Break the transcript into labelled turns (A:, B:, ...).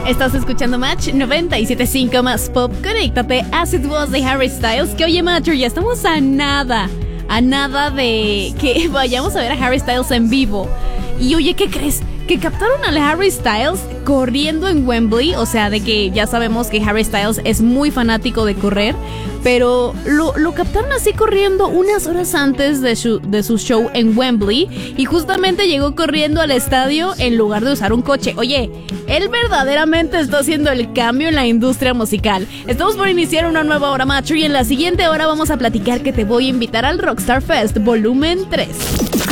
A: Estás escuchando Match 97.5 más pop. Conéctate, As It Was de Harry Styles. Que oye, Match, ya estamos a nada de que vayamos a ver a Harry Styles en vivo. Y oye, ¿qué crees? Que captaron a Harry Styles corriendo en Wembley. O sea, de que ya sabemos que Harry Styles es muy fanático de correr, pero lo captaron así corriendo unas horas antes de su show en Wembley. Y justamente llegó corriendo al estadio en lugar de usar un coche. Oye, él verdaderamente está haciendo el cambio en la industria musical. Estamos por iniciar una nueva hora, Macho, y en la siguiente hora vamos a platicar que te voy a invitar al Rockstar Fest Volumen 3.